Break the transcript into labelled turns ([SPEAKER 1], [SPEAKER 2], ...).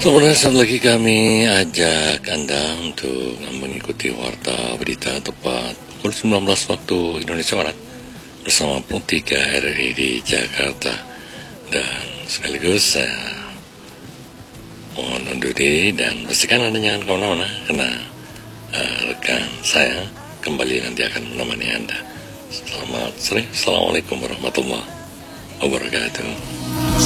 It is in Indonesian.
[SPEAKER 1] Selamat datang lagi, kami ajak Anda untuk mengikuti warta berita tepat pukul 19 waktu Indonesia Barat bersama Putih RRI di Jakarta. Dan sekaligus saya mohon undur diri dan pastikan Anda jangan kemana-mana karena rekan saya kembali nanti akan menemani Anda. Selamat sore, Assalamualaikum warahmatullahi wabarakatuh.